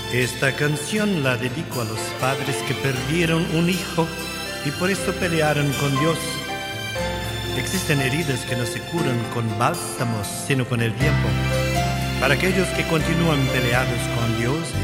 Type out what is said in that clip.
Esta canción la dedico a los padres que perdieron un hijo y por esto pelearon con Dios. Existen heridas que no se curan con bálsamos, sino con el tiempo. Para aquellos que continúan peleados con Dios,